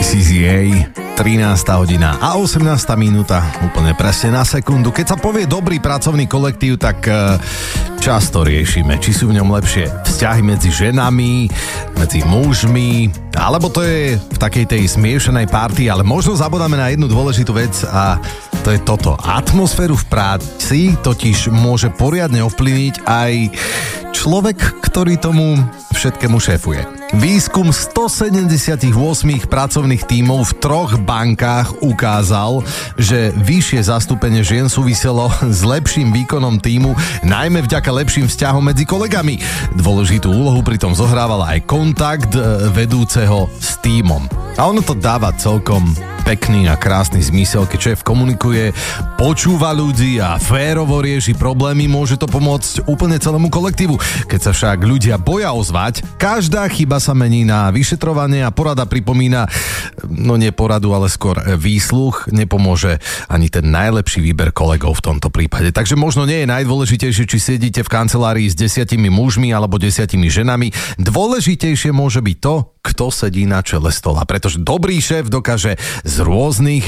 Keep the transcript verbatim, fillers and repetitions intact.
This is jej, trinásta hodina a osemnásta minúta, úplne presne na sekundu. Keď sa povie dobrý pracovný kolektív, tak uh, často riešime, či sú v ňom lepšie vzťahy medzi ženami, medzi mužmi, alebo to je v takej tej smiešanej party, ale možno zabudáme na jednu dôležitú vec a to je toto. Atmosféru v práci totiž môže poriadne ovplyvniť aj človek, ktorý tomu všetkému šéfuje. Výskum stosedemdesiatosem pracovných tímov v troch bankách ukázal, že vyššie zastúpenie žien súviselo s lepším výkonom tímu, najmä vďaka lepším vzťahom medzi kolegami. Dôležitú úlohu pritom zohrával aj kontakt vedúceho s tímom. A ono to dáva celkom pekný a krásny zmysel, keď šéf komunikuje, počúva ľudí a férovo rieši problémy, môže to pomôcť úplne celému kolektívu. Keď sa však ľudia boja ozvať, každá chyba sa mení na vyšetrovanie a porada pripomína, no nie poradu, ale skôr výsluch, nepomôže ani ten najlepší výber kolegov v tomto prípade. Takže možno nie je najdôležitejšie, či sedíte v kancelárii s desiatimi mužmi alebo desiatimi ženami. Dôležitejšie môže byť to, kto sedí na čele stola, pretože dobrý šéf dokáže z rôznych